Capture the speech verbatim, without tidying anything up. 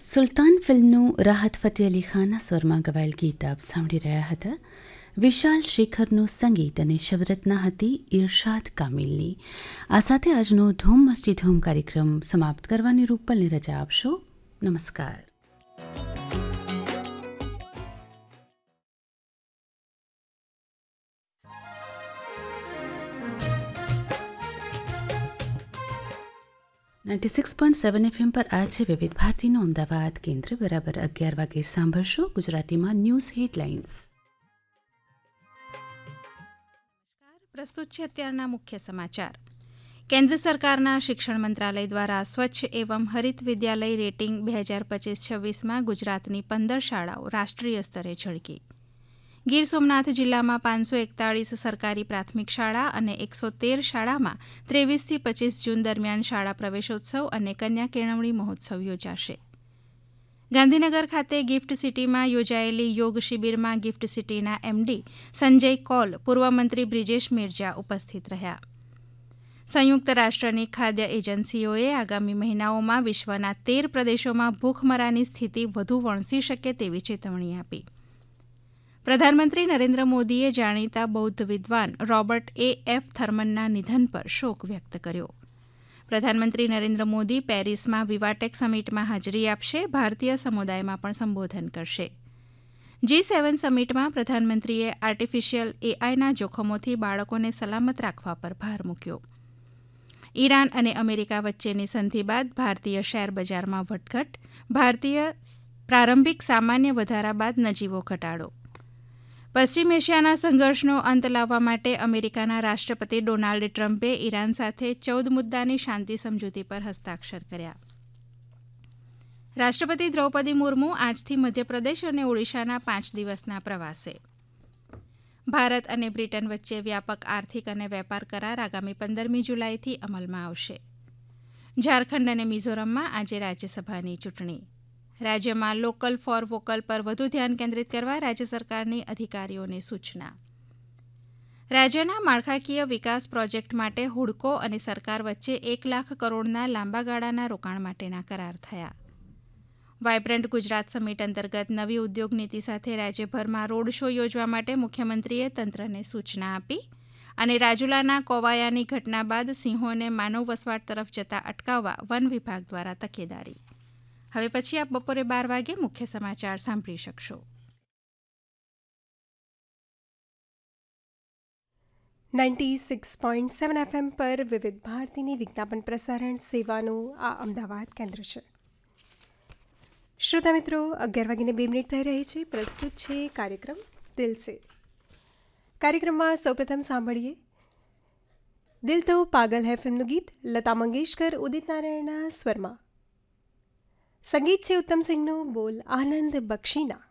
સુલતાન ફિલ્મનું રાહત ફતેહ અલી ખાનના સ્વરમાં ગવાયેલ ગીત આપ સાંભળી રહ્યા હતા. વિશાલ શેખરનું સંગીત અને શબરતના હતી ઇરશાદ કામિલની. આ સાથે આજનો ધૂમ મસ્તી ધૂમ કાર્યક્રમ સમાપ્ત કરવાની રૂપલને રજા આપશો. નમસ્કાર. Ninety six point seven FM પર આ છે વિવિધ ભારતીનું અમદાવાદ કેન્દ્ર. બરાબર અગિયાર વાગે સાંભળશો ગુજરાતીમાં ન્યૂઝ હેડલાઇન્સ. પ્રસ્તુત છે અત્યારના મુખ્ય સમાચાર. કેન્દ્ર સરકારના શિક્ષણ મંત્રાલય દ્વારા સ્વચ્છ એવં હરિત વિદ્યાલય રેટિંગ બે હજાર પચીસ છવ્વીસમાં ગુજરાતની પંદર શાળાઓ રાષ્ટ્રીય સ્તરે ઝળકી. ગીર સોમનાથ જિલ્લામાં પાંચસો એકતાળીસ સરકારી પ્રાથમિક શાળા અને એકસો તેર શાળામાં ત્રેવીસથી પચીસ જૂન દરમિયાન શાળા પ્રવેશોત્સવ અને કન્યા કેળવણી મહોત્સવ યોજાશે. ગાંધીનગર ખાતે ગિફ્ટ સિટીમાં યોજાયેલી યોગ શિબિરમાં ગિફ્ટ સિટીના એમડી સંજય કૌલ, પૂર્વ મંત્રી બ્રિજેશ મિર્જા ઉપસ્થિત રહ્યા. સંયુક્ત રાષ્ટ્રની ખાદ્ય એજન્સીઓએ આગામી મહિનાઓમાં વિશ્વના તેર પ્રદેશોમાં ભૂખમરાની સ્થિતિ વધુ વણસી શકે તેવી ચેતવણી આપી. પ્રધાનમંત્રી નરેન્દ્ર મોદીએ જાણીતા બૌદ્ધ વિદ્વાન રોબર્ટ એ એફ થર્મનના નિધન પર શોક વ્યક્ત કર્યો. પ્રધાનમંત્રી નરેન્દ્ર મોદી પેરિસમાં વિવાટેક સમિટમાં હાજરી આપશે. ભારતીય સમુદાયમાં પણ સંબોધન કરશે. જી સેવન સમિટમાં પ્રધાનમંત્રીએ આર્ટિફિશિયલ એઆઈના જોખમોથી બાળકોને સલામત રાખવા પર ભાર મૂક્યો. ઈરાન અને અમેરિકા વચ્ચેની સંધિ બાદ ભારતીય શેર બજારમાં વધઘટ. ભારતીય પ્રારંભિક સામાન્ય વધારા બાદ નજીવો ઘટાડો. પશ્ચિમ એશિયાના સંઘર્ષનો અંત લાવવા માટે અમેરિકાના રાષ્ટ્રપતિ ડોનાલ્ડ ટ્રમ્પે ઈરાન સાથે ચૌદ મુદ્દાની શાંતિ સમજૂતી પર હસ્તાક્ષર કર્યા. રાષ્ટ્રપતિ દ્રૌપદી મુર્મુ આજથી મધ્યપ્રદેશ અને ઓડિશાના પાંચ દિવસના પ્રવાસે. ભારત અને બ્રિટન વચ્ચે વ્યાપક આર્થિક અને વેપાર કરાર આગામી પંદરમી જુલાઈથી અમલમાં આવશે. ઝારખંડ અને મિઝોરમમાં આજે રાજ્યસભાની ચૂંટણી. રાજ્યમાં લોકલ ફોર વોકલ પર વધુ ધ્યાન કેન્દ્રિત કરવા રાજ્ય સરકારની અધિકારીઓને સૂચના. રાજ્યના માળખાકીય વિકાસ પ્રોજેક્ટ માટે હુડકો અને સરકાર વચ્ચે એક લાખ કરોડના લાંબા ગાળાના રોકાણ માટેના કરાર થયા. વાયબ્રન્ટ ગુજરાત સમિટ અંતર્ગત નવી ઉદ્યોગ નીતિ સાથે રાજ્યભરમાં રોડ શો યોજવા માટે મુખ્યમંત્રીએ તંત્રને સૂચના આપી. અને રાજુલાના કોવાયાની ઘટના બાદ સિંહોને માનવ વસવાટ તરફ જતા અટકાવવા વન વિભાગ દ્વારા તકેદારી. હવે પછી આપ બપોરે બાર વાગે મુખ્ય સમાચાર સાંભળી શકશો. Ninety six point seven FM પર વિવિધ ભારતીની વિજ્ઞાપન પ્રસારણ સેવાનું આ અમદાવાદ કેન્દ્ર છે. શ્રોતા મિત્રો, અગિયાર વાગીને બે મિનિટ થઈ રહી છે. પ્રસ્તુત છે કાર્યક્રમ દિલ સે. કાર્યક્રમમાં સૌપ્રથમ સાંભળીએ દિલ તો પાગલ હૈ ફિલ્મનું ગીત લતા મંગેશકર, ઉદિત નારાયણના સ્વરમાં. સંગીત છે ઉત્તમ સિંહનું, બોલ આનંદ બક્ષીના.